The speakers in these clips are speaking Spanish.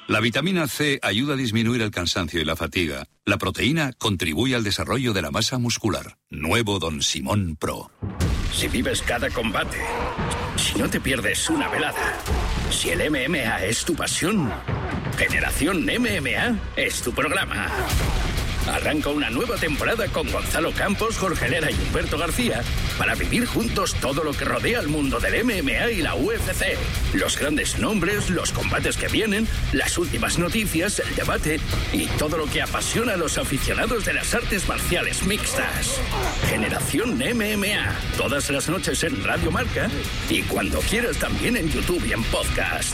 La vitamina C ayuda a disminuir el cansancio y la fatiga. La proteína contribuye al desarrollo de la masa muscular. Nuevo Don Simón Pro. Si vives cada combate, si no te pierdes una velada, si el MMA es tu pasión, Generación MMA es tu programa. Arranca una nueva temporada con Gonzalo Campos, Jorge Lera y Humberto García para vivir juntos todo lo que rodea al mundo del MMA y la UFC. Los grandes nombres, los combates que vienen, las últimas noticias, el debate y todo lo que apasiona a los aficionados de las artes marciales mixtas. Generación MMA, todas las noches en Radio Marca y cuando quieras también en YouTube y en podcast.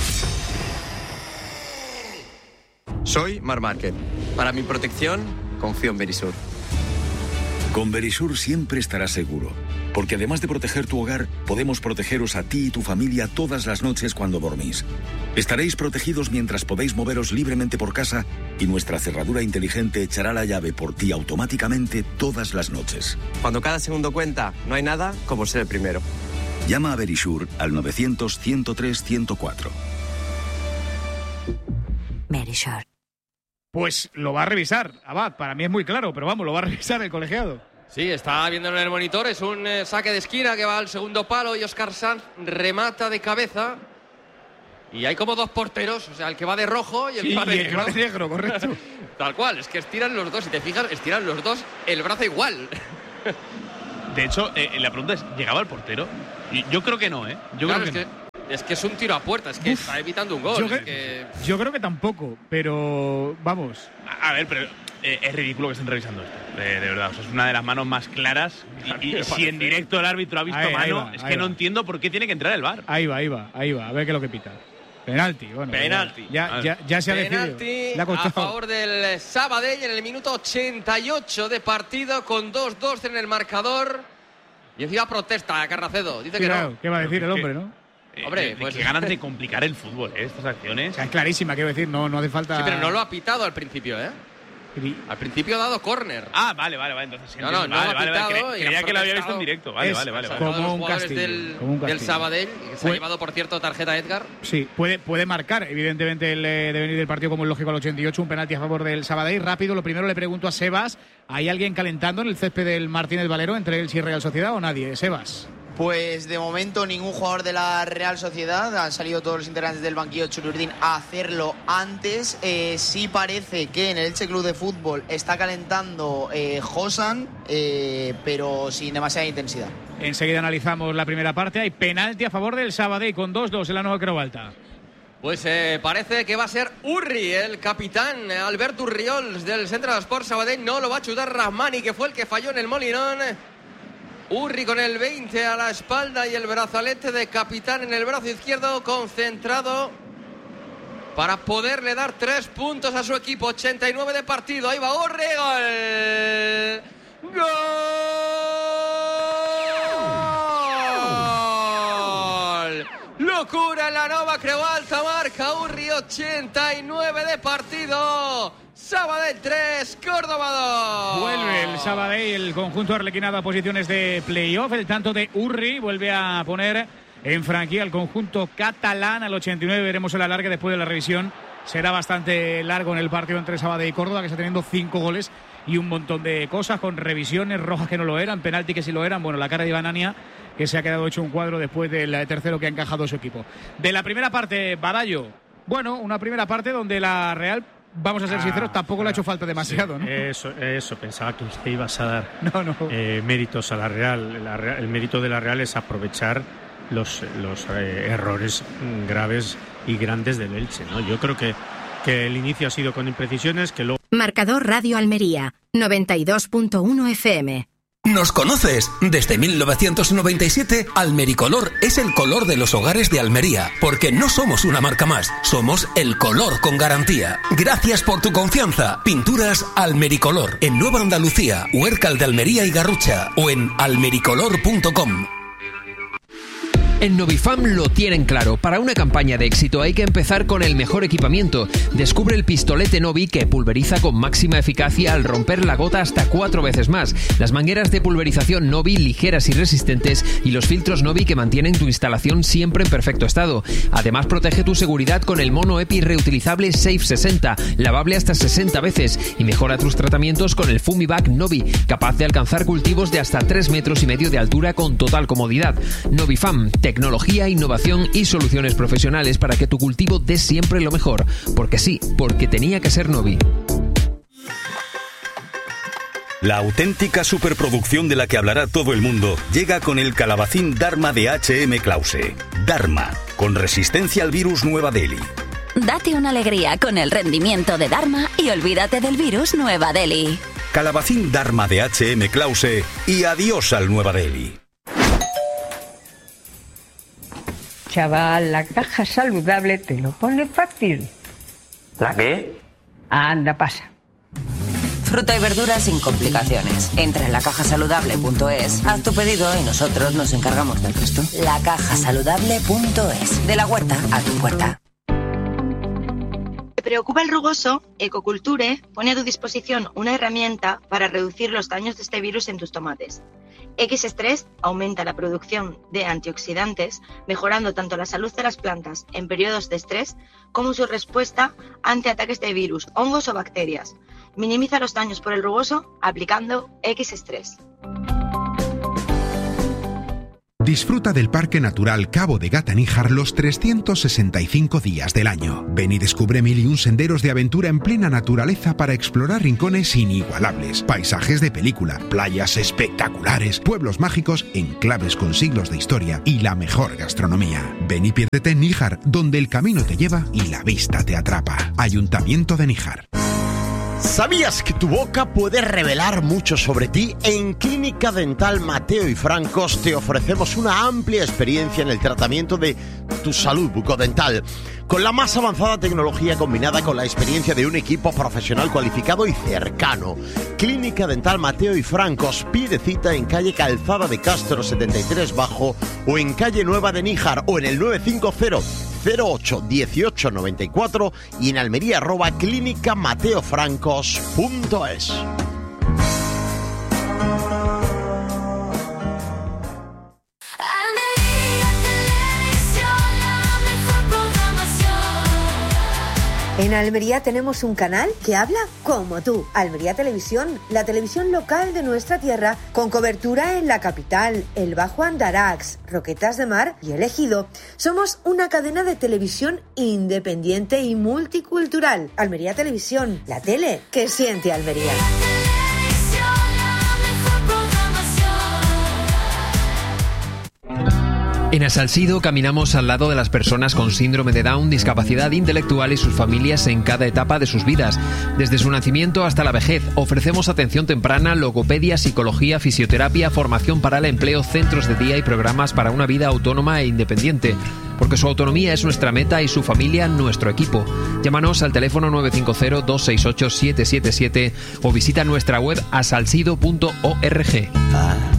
Soy Marc Márquez. Para mi protección, confío en Verisur. Con Verisur siempre estarás seguro, porque además de proteger tu hogar, podemos protegeros a ti y tu familia todas las noches cuando dormís. Estaréis protegidos mientras podéis moveros libremente por casa y nuestra cerradura inteligente echará la llave por ti automáticamente todas las noches. Cuando cada segundo cuenta, no hay nada como ser el primero. Llama a Verisur al 900-103-104. Verisur. Pues lo va a revisar, Abad. Para mí es muy claro, pero vamos, lo va a revisar el colegiado. Sí, está viéndolo en el monitor. Es un saque de esquina que va al segundo palo y Óscar Sanz remata de cabeza. Y hay como dos porteros, o sea, el que va de rojo y el que va de negro. El que va de negro, correcto. Tal cual, es que estiran los dos. Si te fijas, estiran los dos el brazo igual. De hecho, la pregunta es, ¿llegaba el portero? Y yo creo que no, ¿eh? Yo claro, creo que no. Es que es un tiro a puerta, es que está evitando un gol. Yo creo que tampoco, pero vamos. A ver, pero es ridículo que estén revisando esto, de verdad. O sea, es una de las manos más claras. Y si en directo el árbitro ha visto mano, es que no entiendo por qué tiene que entrar el VAR. Ahí va. A ver qué es lo que pita. Penalti, bueno. Penalti. Ya se ha decidido. Penalti a favor del Sabadell en el minuto 88 de partido, con 2-2 en el marcador. Y encima protesta Carracedo. Dice que no. ¿Qué va a decir el hombre, no? Hombre, pues que ganan de complicar el fútbol, estas acciones. O sea, es clarísima, quiero decir, no hace falta. Sí, pero no lo ha pitado al principio, ¿eh? Al principio ha dado córner. Ah, vale, entonces sí. No ha pitado. Creía que lo había visto en directo. Vale. Como un castigo. Del Sabadell, que se ha llevado, por cierto, tarjeta Edgar. Sí, puede marcar, evidentemente, el devenir del partido como es lógico al 88, un penalti a favor del Sabadell. Rápido, lo primero le pregunto a Sebas, ¿hay alguien calentando en el césped del Martínez Valero entre el y Real Sociedad o nadie? Sebas. Pues de momento ningún jugador de la Real Sociedad. Han salido todos los integrantes del banquillo Chururdín a hacerlo antes. Sí parece que en el Elche Club de Fútbol está calentando Josan, pero sin demasiada intensidad. Enseguida analizamos la primera parte. Hay penalti a favor del Sabadell con 2-2 en la Nueva Creu Alta. Pues parece que va a ser Urri, el capitán Albert Urriols del Central Sport Sabadell. No lo va a chutar Rahmani, que fue el que falló en el Molinón. Urri con el 20 a la espalda y el brazalete de capitán en el brazo izquierdo, concentrado para poderle dar 3 puntos a su equipo. 89 de partido, ahí va Urri, ¡gol! ¡Gol! Locura en la Nova Creu Alta, marca Urri, 89 de partido. Sabadell 3, Córdoba 2. Vuelve el Sabadell, el conjunto arlequinado a posiciones de playoff. El tanto de Urri vuelve a poner en franquía al conjunto catalán. Al 89 veremos el alargue después de la revisión. Será bastante largo en el partido entre Sabadell y Córdoba, que está teniendo 5 goles y un montón de cosas, con revisiones rojas que no lo eran, penalti que sí lo eran. Bueno, la cara de Iván Ania, que se ha quedado hecho un cuadro después del tercero que ha encajado su equipo. De la primera parte, Badallo. Bueno, una primera parte donde la Real, vamos a ser sinceros, tampoco le ha hecho falta demasiado, ¿no? Eso, pensaba que usted ibas a dar méritos a la Real. El mérito de la Real es aprovechar los errores graves y grandes del Elche, ¿no? Yo creo que el inicio ha sido con imprecisiones, que luego... Marcador Radio Almería, 92.1 FM. ¿Nos conoces? Desde 1997, Almericolor es el color de los hogares de Almería, porque no somos una marca más, somos el color con garantía. Gracias por tu confianza. Pinturas Almericolor, en Nueva Andalucía, Huércal de Almería y Garrucha, o en almericolor.com. En Novifam lo tienen claro. Para una campaña de éxito hay que empezar con el mejor equipamiento. Descubre el pistolete Novi que pulveriza con máxima eficacia al romper la gota hasta 4 veces más. Las mangueras de pulverización Novi ligeras y resistentes y los filtros Novi que mantienen tu instalación siempre en perfecto estado. Además protege tu seguridad con el mono EPI reutilizable Safe 60, lavable hasta 60 veces y mejora tus tratamientos con el Fumivac Novi, capaz de alcanzar cultivos de hasta 3,5 metros de altura con total comodidad. Novifam, tecnología, innovación y soluciones profesionales para que tu cultivo dé siempre lo mejor. Porque sí, porque tenía que ser Novi. La auténtica superproducción de la que hablará todo el mundo llega con el calabacín Dharma de H.M. Klause. Dharma, con resistencia al virus Nueva Delhi. Date una alegría con el rendimiento de Dharma y olvídate del virus Nueva Delhi. Calabacín Dharma de H.M. Klause y adiós al Nueva Delhi. Chaval, la caja saludable te lo pone fácil. ¿La qué? Anda, pasa. Fruta y verduras sin complicaciones. Entra en lacajasaludable.es, haz tu pedido y nosotros nos encargamos del resto. Lacajasaludable.es. De la huerta a tu puerta. ¿Te preocupa el rugoso? Ecoculture pone a tu disposición una herramienta para reducir los daños de este virus en tus tomates. X-Stress aumenta la producción de antioxidantes, mejorando tanto la salud de las plantas en periodos de estrés como su respuesta ante ataques de virus, hongos o bacterias. Minimiza los daños por el rugoso aplicando X-Stress. Disfruta del Parque Natural Cabo de Gata-Níjar los 365 días del año. Ven y descubre 1001 senderos de aventura en plena naturaleza para explorar rincones inigualables, paisajes de película, playas espectaculares, pueblos mágicos, enclaves con siglos de historia y la mejor gastronomía. Ven y piérdete en Níjar, donde el camino te lleva y la vista te atrapa. Ayuntamiento de Níjar. ¿Sabías que tu boca puede revelar mucho sobre ti? En Clínica Dental Mateo y Francos te ofrecemos una amplia experiencia en el tratamiento de tu salud bucodental, con la más avanzada tecnología combinada con la experiencia de un equipo profesional cualificado y cercano. Clínica Dental Mateo y Francos, pide cita en calle Calzada de Castro 73 Bajo o en calle Nueva de Níjar o en el 950 08 18 94 y en Almería @clínicamateofrancos.es. En Almería tenemos un canal que habla como tú. Almería Televisión, la televisión local de nuestra tierra, con cobertura en la capital, el Bajo Andarax, Roquetas de Mar y El Ejido. Somos una cadena de televisión independiente y multicultural. Almería Televisión, la tele que siente Almería. En Asalsido caminamos al lado de las personas con síndrome de Down, discapacidad intelectual y sus familias en cada etapa de sus vidas. Desde su nacimiento hasta la vejez, ofrecemos atención temprana, logopedia, psicología, fisioterapia, formación para el empleo, centros de día y programas para una vida autónoma e independiente. Porque su autonomía es nuestra meta y su familia nuestro equipo. Llámanos al teléfono 950-268-777 o visita nuestra web asalsido.org.